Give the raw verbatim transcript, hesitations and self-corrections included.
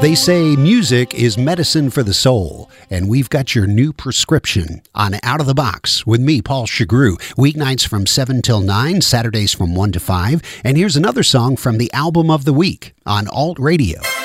They say music is medicine for the soul, and we've got your new prescription on Out of the Box with me, Paul Chagru. Weeknights from seven till nine, Saturdays from one to five. And here's another song from the album of the week on Alt Radio.